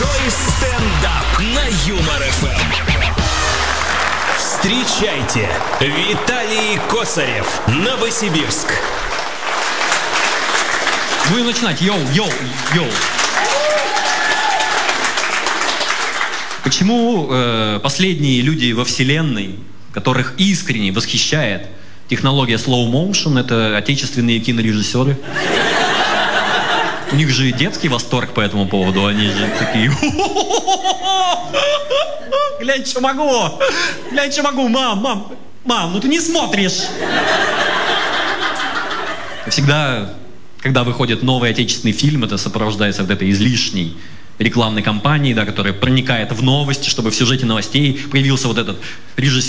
Большой стендап на Юмор ФМ. Встречайте, Виталий Косарев, Новосибирск. Будем начинать. Йоу. Почему последние люди во вселенной, которых искренне восхищает технология slow motion, это отечественные кинорежиссеры? У них же детский восторг по этому поводу, они же такие... Глянь, что могу, мам, ну ты не смотришь. Всегда, когда выходит новый отечественный фильм, это сопровождается вот этой излишней рекламной кампанией, да, которая проникает в новости, чтобы в сюжете новостей появился вот этот режиссер,